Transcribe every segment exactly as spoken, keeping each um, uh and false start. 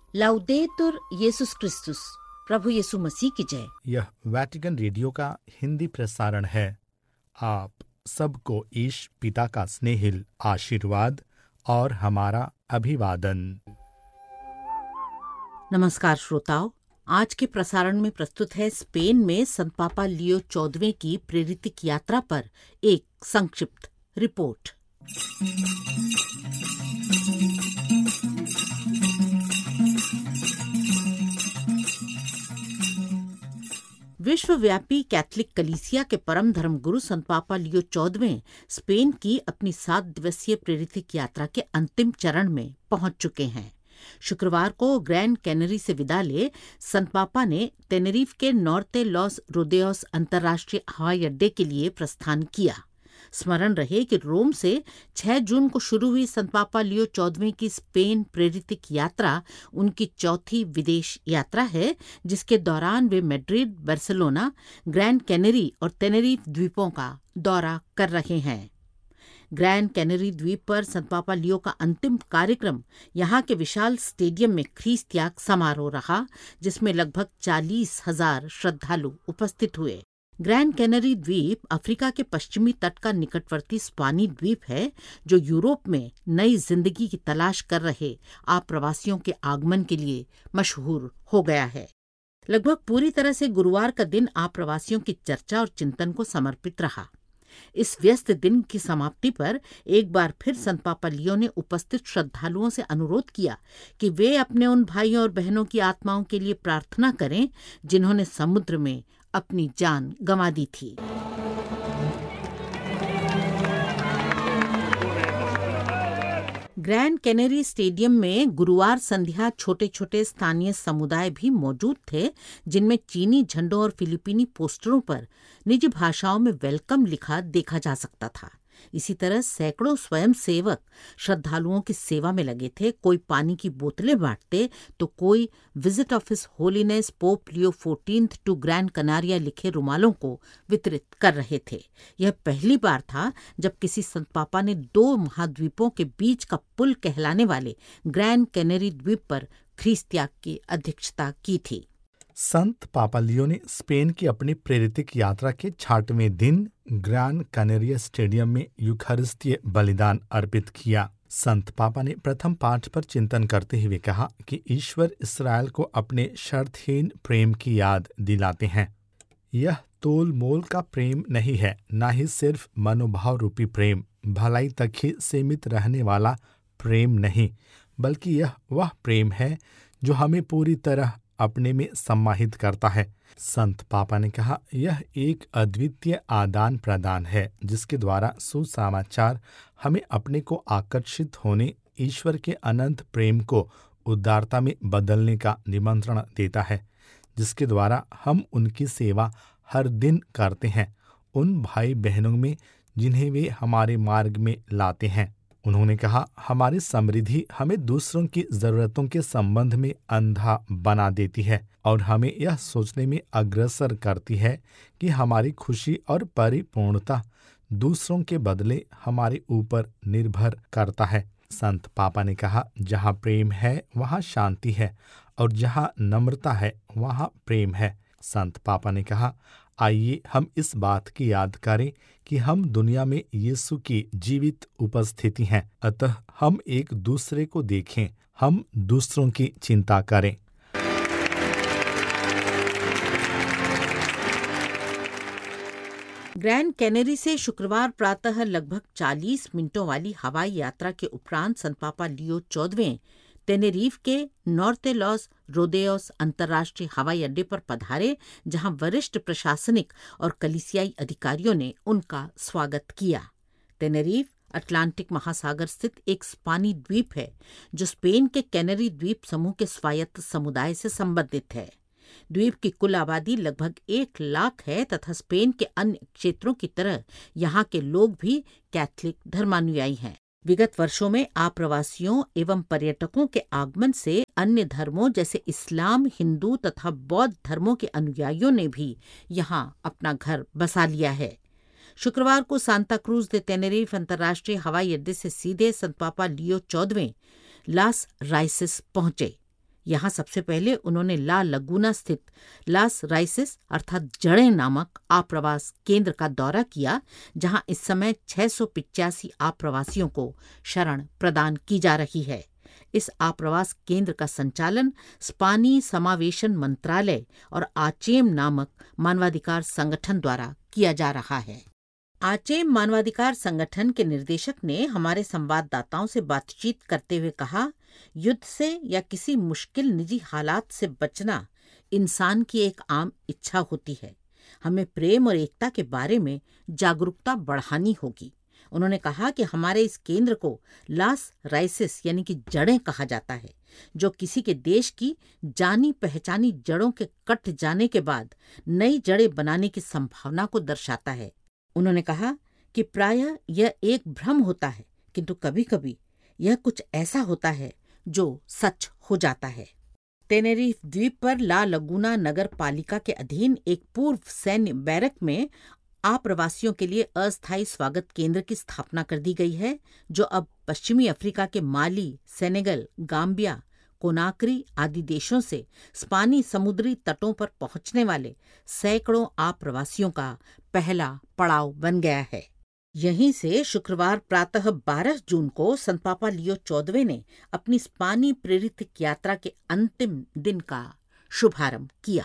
लाउदेतुर येसुस क्रिस्तुस, प्रभु यीशु मसीह की जय। यह वैटिकन रेडियो का हिंदी प्रसारण है। आप सबको ईश पिता का स्नेहिल आशीर्वाद और हमारा अभिवादन। नमस्कार श्रोताओं, आज के प्रसारण में प्रस्तुत है स्पेन में संत पापा लियो चौदहवें की प्रेरितिक यात्रा पर एक संक्षिप्त रिपोर्ट। विश्वव्यापी कैथोलिक कलीसिया के परम धर्म गुरु संत पापा लियो चौदहवें स्पेन की अपनी सात दिवसीय प्रेरितिक यात्रा के अंतिम चरण में पहुंच चुके हैं। शुक्रवार को ग्रैंड कैनरी से विदा ले संत पापा ने टेनेरिफ के नॉर्ते लॉस रोदेओस अंतर्राष्ट्रीय हवाई अड्डे के लिए प्रस्थान किया। स्मरण रहे कि रोम से छह जून को शुरू हुई संत पापा लियो चौदहवें की स्पेन प्रेरितिक यात्रा उनकी चौथी विदेश यात्रा है, जिसके दौरान वे मैड्रिड, बार्सिलोना, ग्रैंड कैनरी और टेनेरिफ द्वीपों का दौरा कर रहे हैं। ग्रैंड कैनरी द्वीप पर संत पापा लियो का अंतिम कार्यक्रम यहाँ के विशाल स्टेडियम में ख्रीस त्याग समारोह रहा, जिसमें लगभग चालीस हजार श्रद्धालु उपस्थित हुए। ग्रैंड कैनरी द्वीप अफ्रीका के पश्चिमी तट का निकटवर्ती स्पानी द्वीप है, जो यूरोप में नई जिंदगी की तलाश कर रहे आप्रवासियों के आगमन के लिए मशहूर हो गया है। लगभग पूरी तरह से गुरुवार का दिन आप्रवासियों की चर्चा और चिंतन को समर्पित रहा। इस व्यस्त दिन की समाप्ति पर एक बार फिर संत पापा लियो ने उपस्थित श्रद्धालुओं से अनुरोध किया कि वे अपने उन भाइयों और बहनों की आत्माओं के लिए प्रार्थना करें जिन्होंने समुद्र में अपनी जान गंवा दी थी। ग्रैंड कैनरी स्टेडियम में गुरुवार संध्या छोटे छोटे स्थानीय समुदाय भी मौजूद थे, जिनमें चीनी झंडों और फिलिपीनी पोस्टरों पर निजी भाषाओं में वेलकम लिखा देखा जा सकता था। इसी तरह सैकड़ों स्वयंसेवक श्रद्धालुओं की सेवा में लगे थे। कोई पानी की बोतलें बांटते तो कोई visit of his holiness Pope Leo fourteenth to grand कनारिया लिखे रुमालों को वितरित कर रहे थे। यह पहली बार था जब किसी संत पापा ने दो महाद्वीपों के बीच का पुल कहलाने वाले ग्रैंड कैनरी द्वीप पर ख्रीस त्याग की अध्यक्षता की थी। संत पापा लियो ने स्पेन की अपनी प्रेरितिक यात्रा के छठवें दिन ग्रैंड कैनरिया स्टेडियम में यूखारिस्तीय बलिदान अर्पित किया। संत पापा ने प्रथम पाठ पर चिंतन करते हुए कहा कि ईश्वर इसराइल को अपने शर्तहीन प्रेम की याद दिलाते हैं। यह तोल मोल का प्रेम नहीं है, न ही सिर्फ मनोभाव रूपी प्रेम, भलाई तक ही सीमित रहने वाला प्रेम नहीं, बल्कि यह वह प्रेम है जो हमें पूरी तरह अपने में सम्माहित करता है। संत पापा ने कहा, यह एक अद्वितीय आदान प्रदान है जिसके द्वारा सुसमाचार हमें अपने को आकर्षित होने, ईश्वर के अनंत प्रेम को उदारता में बदलने का निमंत्रण देता है, जिसके द्वारा हम उनकी सेवा हर दिन करते हैं, उन भाई बहनों में जिन्हें वे हमारे मार्ग में लाते हैं। उन्होंने कहा, हमारी समृद्धि हमें दूसरों की जरूरतों के संबंध में अंधा बना देती है और हमें यह सोचने में अग्रसर करती है कि हमारी खुशी और परिपूर्णता दूसरों के बदले हमारे ऊपर निर्भर करता है। संत पापा ने कहा, जहाँ प्रेम है वहाँ शांति है और जहाँ नम्रता है वहाँ प्रेम है। संत पापा ने कहा, आइए हम इस बात की याद करें कि हम दुनिया में यीशु की जीवित उपस्थिति हैं, अतः हम एक दूसरे को देखें, हम दूसरों की चिंता करें। ग्रैंड कैनरी से शुक्रवार प्रातः लगभग चालीस मिनटों वाली हवाई यात्रा के उपरांत संत पापा लियो चौदहवें टेनेरिफ के नॉर्ते लॉस रोदेओस अंतर्राष्ट्रीय हवाई अड्डे पर पधारे, जहां वरिष्ठ प्रशासनिक और कलीसियाई अधिकारियों ने उनका स्वागत किया। टेनेरिफ अटलांटिक महासागर स्थित एक स्पानी द्वीप है, जो स्पेन के कैनरी द्वीप समूह के स्वायत्त समुदाय से संबंधित है। द्वीप की कुल आबादी लगभग एक लाख है तथा स्पेन के अन्य क्षेत्रों की तरह यहाँ के लोग भी कैथोलिक धर्मानुयायी हैं। विगत वर्षों में आप्रवासियों एवं पर्यटकों के आगमन से अन्य धर्मों जैसे इस्लाम, हिंदू तथा बौद्ध धर्मों के अनुयायियों ने भी यहाँ अपना घर बसा लिया है। शुक्रवार को सांता क्रूज दे टेनेरिफ अंतर्राष्ट्रीय हवाई अड्डे से सीधे संत पापा लियो चौदहवें लास राइसिस पहुंचे। यहाँ सबसे पहले उन्होंने ला लगूना स्थित लास राइसेस अर्थात जड़ें नामक आप्रवास केंद्र का दौरा किया, जहां इस समय छह सौ पिचासी आप्रवासियों को शरण प्रदान की जा रही है। इस आप्रवास केंद्र का संचालन स्पानी समावेशन मंत्रालय और आचेम नामक मानवाधिकार संगठन द्वारा किया जा रहा है। आचेम मानवाधिकार संगठन के निर्देशक ने हमारे संवाददाताओं से बातचीत करते हुए कहा, युद्ध से या किसी मुश्किल निजी हालात से बचना इंसान की एक आम इच्छा होती है। हमें प्रेम और एकता के बारे में जागरूकता बढ़ानी होगी। उन्होंने कहा कि हमारे इस केंद्र को लास राइसेस यानी कि जड़ें कहा जाता है, जो किसी के देश की जानी पहचानी जड़ों के कट जाने के बाद नई जड़ें बनाने की संभावना को दर्शाता है। उन्होंने कहा कि प्रायः यह एक भ्रम होता है, किंतु कभी कभी यह कुछ ऐसा होता है जो सच हो जाता है। टेनेरिफ द्वीप पर ला लगूना नगर पालिका के अधीन एक पूर्व सैन्य बैरक में आप्रवासियों के लिए अस्थायी स्वागत केंद्र की स्थापना कर दी गई है, जो अब पश्चिमी अफ्रीका के माली, सेनेगल, गाम्बिया, कोनाक्री आदि देशों से स्पानी समुद्री तटों पर पहुंचने वाले सैकड़ों आप्रवासियों का पहला पड़ाव बन गया है। यहीं से शुक्रवार प्रातः बारह जून को संत पापा लियो चौदहवें ने अपनी स्पानी प्रेरित यात्रा के अंतिम दिन का शुभारंभ किया।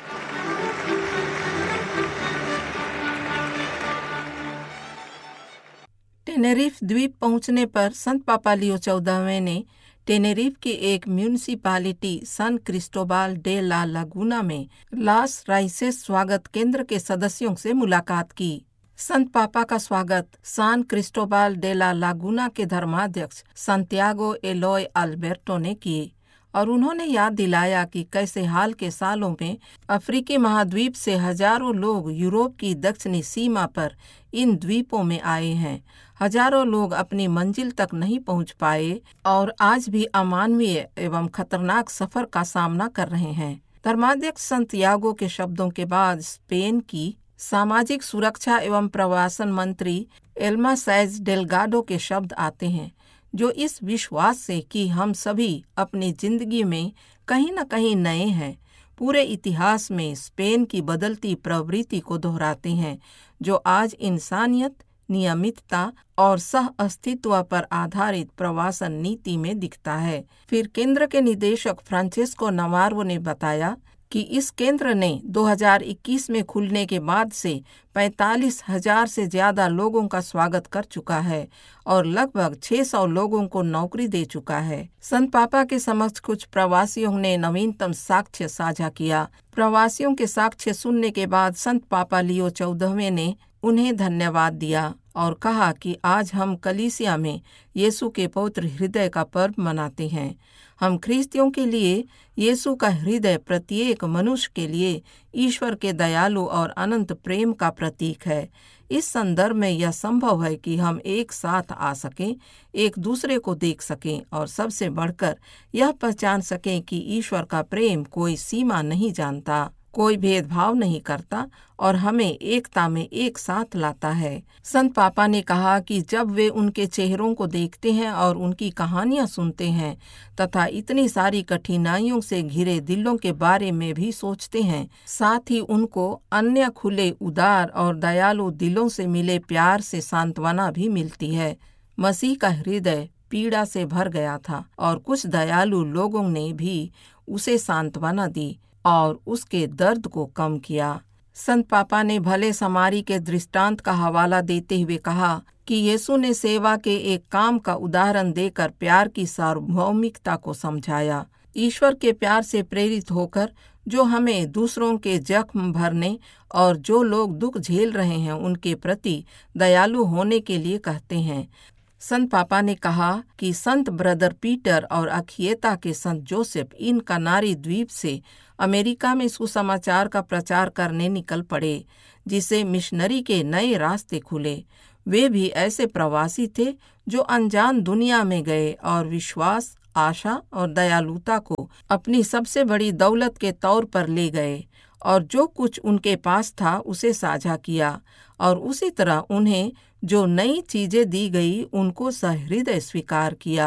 टेनेरिफ द्वीप पहुंचने पर संत पापा लियो चौदहवें ने टेनेरिफ की एक म्यूनिसिपालिटी सान क्रिस्टोबाल डे ला लागूना में लास राइसेस स्वागत केंद्र के सदस्यों से मुलाकात की। संत पापा का स्वागत सान क्रिस्टोबाल डे ला लागूना के धर्माध्यक्ष सांतियागो एलोय अल्बर्टो ने किए और उन्होंने याद दिलाया कि कैसे हाल के सालों में अफ्रीकी महाद्वीप से हजारों लोग यूरोप की दक्षिणी सीमा पर इन द्वीपों में आए हैं। हजारों लोग अपनी मंजिल तक नहीं पहुंच पाए और आज भी अमानवीय एवं खतरनाक सफर का सामना कर रहे हैं। धर्माध्यक्ष सांतियागो के शब्दों के बाद स्पेन की सामाजिक सुरक्षा एवं प्रवासन मंत्री एल्मा सैज डेलगाडो के शब्द आते हैं, जो इस विश्वास से कि हम सभी अपनी जिंदगी में कहीं न कहीं नए हैं, पूरे इतिहास में स्पेन की बदलती प्रवृत्ति को दोहराते हैं, जो आज इंसानियत, नियमितता और सह अस्तित्व पर आधारित प्रवासन नीति में दिखता है। फिर केंद्र के निदेशक फ्रांचेस्को नवारो ने बताया कि इस केंद्र ने दो हज़ार इक्कीस में खुलने के बाद से पैंतालीस हजार से ज्यादा लोगों का स्वागत कर चुका है और लगभग छह सौ लोगों को नौकरी दे चुका है। संत पापा के समक्ष कुछ प्रवासियों ने नवीनतम साक्ष्य साझा किया। प्रवासियों के साक्ष्य सुनने के बाद संत पापा लियो चौदहवें ने उन्हें धन्यवाद दिया और कहा कि आज हम कलीसिया में यीशु के पवित्र हृदय का पर्व मनाते हैं। हम ख्रिस्तियों के लिए यीशु का हृदय प्रत्येक मनुष्य के लिए ईश्वर के दयालु और अनंत प्रेम का प्रतीक है। इस संदर्भ में यह संभव है कि हम एक साथ आ सकें, एक दूसरे को देख सकें और सबसे बढ़कर यह पहचान सकें कि ईश्वर का प्रेम कोई सीमा नहीं जानता, कोई भेदभाव नहीं करता और हमें एकता में एक साथ लाता है। संत पापा ने कहा कि जब वे उनके चेहरों को देखते हैं और उनकी कहानियां सुनते हैं तथा इतनी सारी कठिनाइयों से घिरे दिलों के बारे में भी सोचते हैं, साथ ही उनको अन्य खुले, उदार और दयालु दिलों से मिले प्यार से सांत्वना भी मिलती है। मसीह का हृदय पीड़ा से भर गया था और कुछ दयालु लोगों ने भी उसे सांत्वना दी और उसके दर्द को कम किया। संत पापा ने भले समारी के दृष्टांत का हवाला देते हुए कहा कि यीशु ने सेवा के एक काम का उदाहरण देकर प्यार की सार्वभौमिकता को समझाया। ईश्वर के प्यार से प्रेरित होकर जो हमें दूसरों के जख्म भरने और जो लोग दुख झेल रहे हैं उनके प्रति दयालु होने के लिए कहते हैं। संत पापा ने कहा कि संत ब्रदर पीटर और अखिएता के संत जोसेफ इन कनारी द्वीप से अमेरिका में सुसमाचार का प्रचार करने निकल पड़े, जिसे मिशनरी के नए रास्ते खुले। वे भी ऐसे प्रवासी थे जो अनजान दुनिया में गए और विश्वास, आशा और दयालुता को अपनी सबसे बड़ी दौलत के तौर पर ले गए और जो कुछ उनके पास था उसे साझा किया और उसी तरह उन्हें जो नई चीजें दी गई उनको सहृदय स्वीकार किया।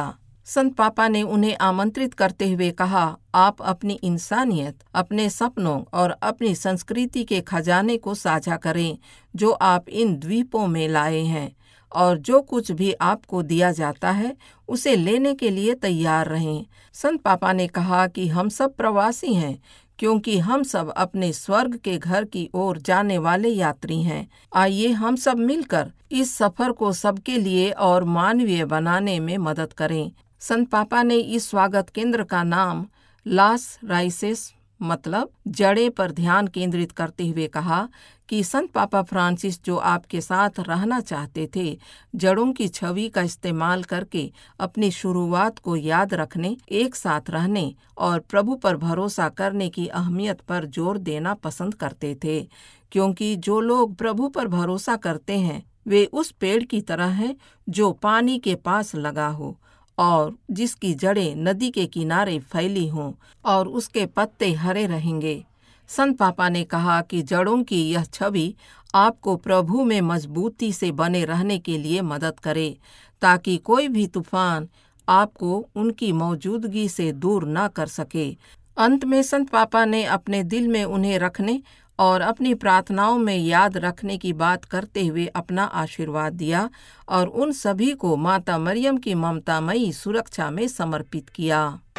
संत पापा ने उन्हें आमंत्रित करते हुए कहा, आप अपनी इंसानियत, अपने सपनों और अपनी संस्कृति के खजाने को साझा करें जो आप इन द्वीपों में लाए हैं, और जो कुछ भी आपको दिया जाता है उसे लेने के लिए तैयार रहें। संत पापा ने कहा कि हम सब प्रवासी हैं, क्योंकि हम सब अपने स्वर्ग के घर की ओर जाने वाले यात्री हैं। आइए हम सब मिलकर इस सफर को सबके लिए और मानवीय बनाने में मदद करें। संत पापा ने इस स्वागत केंद्र का नाम लास राइसेस मतलब जड़े पर ध्यान केंद्रित करते हुए कहा कि संत पापा फ्रांसिस जो आपके साथ रहना चाहते थे, जड़ों की छवि का इस्तेमाल करके अपनी शुरुआत को याद रखने, एक साथ रहने और प्रभु पर भरोसा करने की अहमियत पर जोर देना पसंद करते थे, क्योंकि जो लोग प्रभु पर भरोसा करते हैं वे उस पेड़ की तरह हैं जो पानी के पास लगा हो और जिसकी जड़ें नदी के किनारे फैली हों और उसके पत्ते हरे रहेंगे। संत पापा ने कहा कि जड़ों की यह छवि आपको प्रभु में मजबूती से बने रहने के लिए मदद करे, ताकि कोई भी तूफान आपको उनकी मौजूदगी से दूर न कर सके। अंत में संत पापा ने अपने दिल में उन्हें रखने और अपनी प्रार्थनाओं में याद रखने की बात करते हुए अपना आशीर्वाद दिया और उन सभी को माता मरियम की ममतामयी सुरक्षा में समर्पित किया।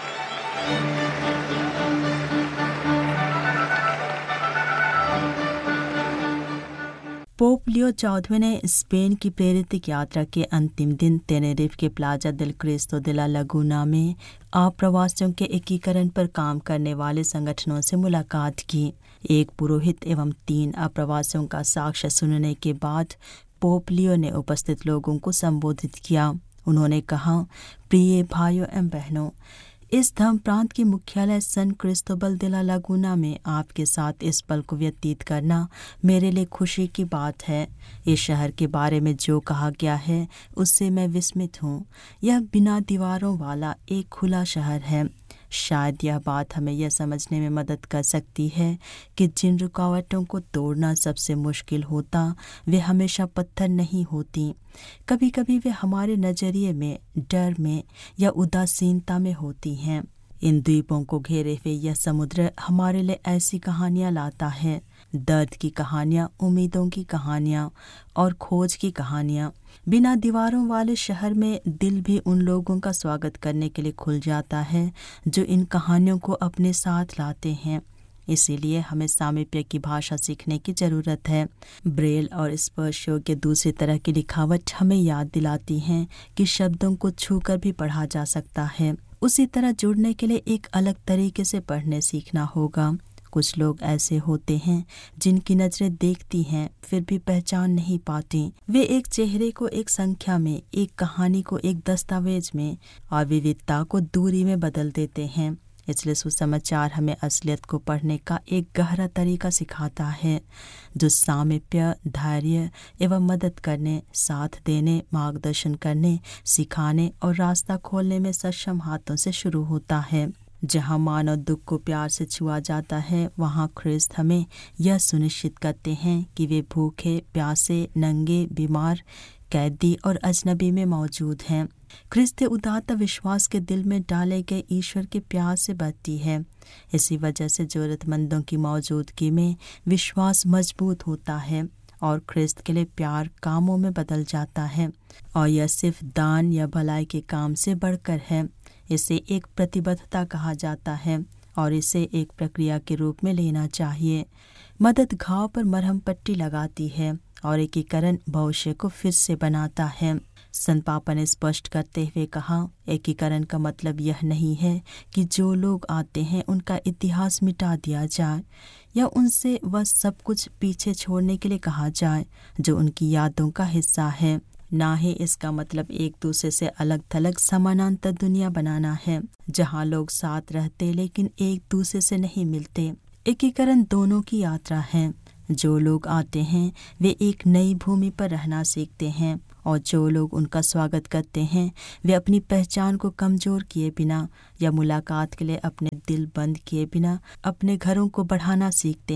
पोप लियो चौदहवें ने स्पेन की प्रेरित यात्रा के अंतिम दिन टेनेरिफ के प्लाजा देल क्रिस्तो दे ला लगूना में अप्रवासियों के एकीकरण पर काम करने वाले संगठनों से मुलाकात की। एक पुरोहित एवं तीन अप्रवासियों का साक्ष्य सुनने के बाद पोप लियो ने उपस्थित लोगों को संबोधित किया। उन्होंने कहा, प्रिय भाइयों एवं बहनों, इस धर्म प्रांत के मुख्यालय सन क्रिस्टोबल दे ला लगूना में आपके साथ इस पल को व्यतीत करना मेरे लिए खुशी की बात है। इस शहर के बारे में जो कहा गया है उससे मैं विस्मित हूँ। यह बिना दीवारों वाला एक खुला शहर है। शायद यह बात हमें यह समझने में मदद कर सकती है कि जिन रुकावटों को तोड़ना सबसे मुश्किल होता वे हमेशा पत्थर नहीं होती। कभी कभी वे हमारे नजरिए में, डर में या उदासीनता में होती हैं। इन द्वीपों को घेरे हुए यह समुद्र हमारे लिए ऐसी कहानियां लाता है, दर्द की कहानियां, उम्मीदों की कहानियां और खोज की कहानियां। बिना दीवारों वाले शहर में दिल भी उन लोगों का स्वागत करने के लिए खुल जाता है जो इन कहानियों को अपने साथ लाते हैं। इसीलिए हमें सामीप्य की भाषा सीखने की जरूरत है। ब्रेल और स्पर्श योग्य दूसरी तरह की लिखावट हमें याद दिलाती है कि शब्दों को छूकर भी पढ़ा जा सकता है। उसी तरह जुड़ने के लिए एक अलग तरीके से पढ़ने सीखना होगा। कुछ लोग ऐसे होते हैं जिनकी नजरें देखती हैं फिर भी पहचान नहीं पाती। वे एक चेहरे को एक संख्या में, एक कहानी को एक दस्तावेज में और विविधता को दूरी में बदल देते हैं। इसलिए सुसमाचार हमें असलियत को पढ़ने का एक गहरा तरीका सिखाता है जो सामीप्य, धैर्य एवं मदद करने, साथ देने, मार्गदर्शन करने, सिखाने और रास्ता खोलने में सक्षम हाथों से शुरू होता है। जहाँ मानव दुख को प्यार से छुआ जाता है, वहाँ ख्रिस्त हमें यह सुनिश्चित करते हैं कि वे भूखे, प्यासे, नंगे, बीमार, कैदी और अजनबी में मौजूद हैं। ख्रिस्त उदारता विश्वास के दिल में डाले गए ईश्वर के प्यार से बढ़ती है। इसी वजह से जरूरतमंदों की मौजूदगी में विश्वास मजबूत होता है और ख्रिस्त के लिए प्यार कामों में बदल जाता है। और यह सिर्फ दान या भलाई के काम से बढ़कर है। इसे एक प्रतिबद्धता कहा जाता है और इसे एक प्रक्रिया के रूप में लेना चाहिए। मदद घाव पर मरहम पट्टी लगाती है और एकीकरण भविष्य को फिर से बनाता है। संत पापा ने स्पष्ट करते हुए कहा, एकीकरण का मतलब यह नहीं है कि जो लोग आते हैं उनका इतिहास मिटा दिया जाए या उनसे वह सब कुछ पीछे छोड़ने के लिए कहा जाए जो उनकी यादों का हिस्सा है। ना ही इसका मतलब एक दूसरे से अलग थलग समानांतर दुनिया बनाना है जहाँ लोग साथ रहते लेकिन एक दूसरे से नहीं मिलते। एकीकरण दोनों की यात्रा है। जो लोग आते हैं वे एक नई भूमि पर रहना सीखते हैं और जो लोग उनका स्वागत करते हैं वे अपनी पहचान को कमजोर किए बिना या मुलाकात के लिए अपने दिल बंद किए बिना अपने घरों को बढ़ाना सीखते हैं।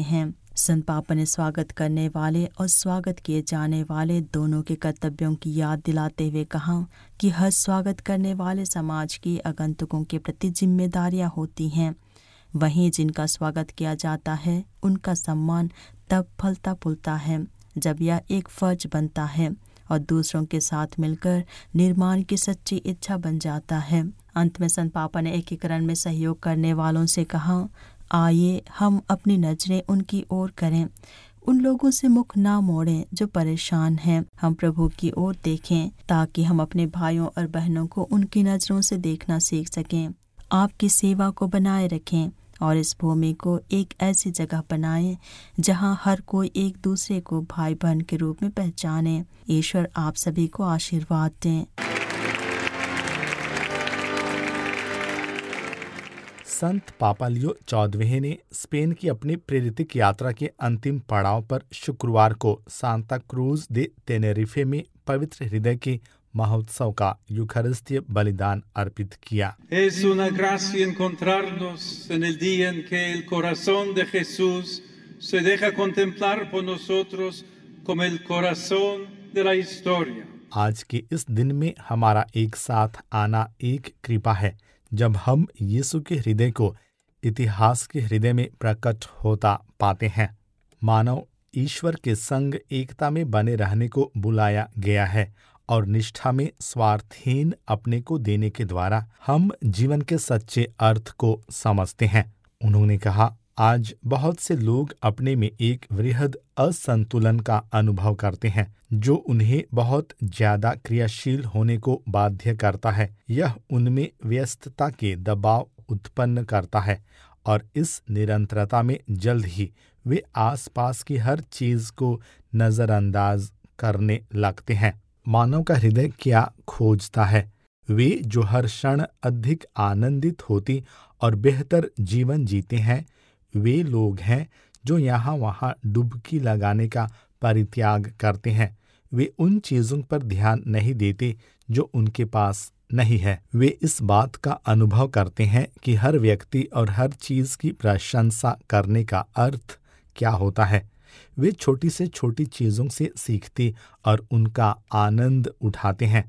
संत पापा ने स्वागत करने वाले और स्वागत किए जाने वाले दोनों के कर्तव्यों की याद दिलाते हुए कहा कि हर स्वागत करने वाले समाज की आगंतुकों के प्रति जिम्मेदारियां होती हैं। वहीं जिनका स्वागत किया जाता है उनका सम्मान तब फलता फूलता है जब यह एक फर्ज बनता है और दूसरों के साथ मिलकर निर्माण की सच्ची इच्छा बन जाता है। अंत में संत पापा ने एकीकरण में सहयोग करने वालों से कहा, आइए हम अपनी नजरें उनकी ओर करें, उन लोगों से मुख ना मोड़ें जो परेशान हैं। हम प्रभु की ओर देखें ताकि हम अपने भाइयों और बहनों को उनकी नजरों से देखना सीख सकें। आपकी सेवा को बनाए रखें और इस भूमि को एक ऐसी जगह बनाएं जहां हर कोई एक दूसरे को भाई बहन के रूप में पहचाने। ईश्वर आप सभी को आशीर्वाद दें। संत पापा लियो चौदहवें ने स्पेन की अपनी प्रेरितिक यात्रा के अंतिम पड़ाव पर शुक्रवार को सांता क्रूज दे तेनेरिफे में पवित्र हृदय के महोत्सव का यूखारिस्तीय बलिदान अर्पित किया। Es una gracia encontrarnos en el día en que el corazón de Jesús se deja contemplar por nosotros como el corazón de la historia। आज के इस दिन में हमारा एक साथ आना एक कृपा है जब हम यीशु के हृदय को इतिहास के हृदय में प्रकट होता पाते हैं। मानव ईश्वर के संग एकता में बने रहने को बुलाया गया है और निष्ठा में स्वार्थहीन अपने को देने के द्वारा हम जीवन के सच्चे अर्थ को समझते हैं। उन्होंने कहा, आज बहुत से लोग अपने में एक वृहद असंतुलन का अनुभव करते हैं जो उन्हें बहुत ज्यादा क्रियाशील होने को बाध्य करता है। यह उनमें व्यस्तता के दबाव उत्पन्न करता है और इस निरंतरता में जल्द ही वे आसपास की हर चीज को नजरअंदाज करने लगते हैं। मानव का हृदय क्या खोजता है? वे जो हर क्षण अधिक आनंदित होती और बेहतर जीवन जीते हैं, वे लोग हैं जो यहाँ वहाँ डुबकी लगाने का परित्याग करते हैं। वे उन चीजों पर ध्यान नहीं देते जो उनके पास नहीं है। वे इस बात का अनुभव करते हैं कि हर व्यक्ति और हर चीज की प्रशंसा करने का अर्थ क्या होता है। वे छोटी से छोटी चीजों से सीखते और उनका आनंद उठाते हैं।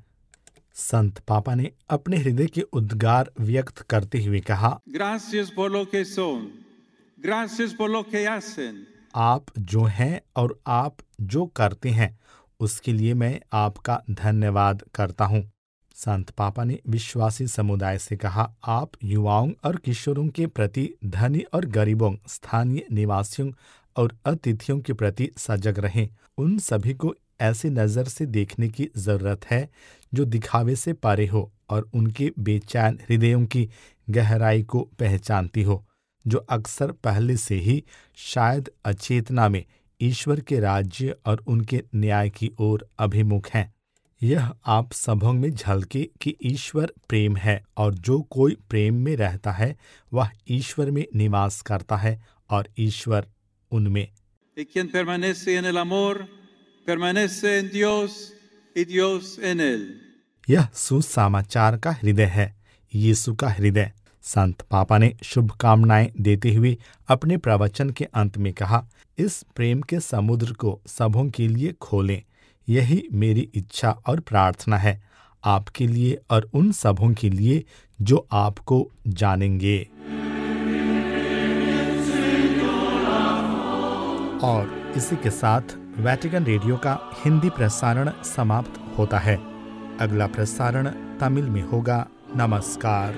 संत पापा ने अपने हृदय के उद्गार व्यक्त करते हुए कहा, Gracias por lo que son, gracias por lo que hacen। आप जो हैं और आप जो करते हैं उसके लिए मैं आपका धन्यवाद करता हूँ। संत पापा ने विश्वासी समुदाय से कहा, आप युवाओं और किशोरों के प्रति, धनी और गरीबों, स्थानीय निवासियों और अतिथियों के प्रति सजग रहें। उन सभी को ऐसी नज़र से देखने की जरूरत है जो दिखावे से परे हो और उनके बेचैन हृदयों की गहराई को पहचानती हो, जो अक्सर पहले से ही शायद अचेतना में ईश्वर के राज्य और उनके न्याय की ओर अभिमुख हैं। यह आप सबों में झलके कि ईश्वर प्रेम है और जो कोई प्रेम में रहता है वह ईश्वर में निवास करता है और ईश्वर उनमें। Y quien permanece en el amor, permanece en Dios y Dios en él। यह सुसमाचार का हृदय है, यीशु का हृदय। संत पापा ने शुभकामनाएं देते हुए अपने प्रवचन के अंत में कहा, इस प्रेम के समुद्र को सबों के लिए खोलें। यही मेरी इच्छा और प्रार्थना है, आपके लिए और उन सबों के लिए जो आपको जानेंगे। और इसी के साथ वेटिकन रेडियो का हिंदी प्रसारण समाप्त होता है। अगला प्रसारण तमिल में होगा। नमस्कार।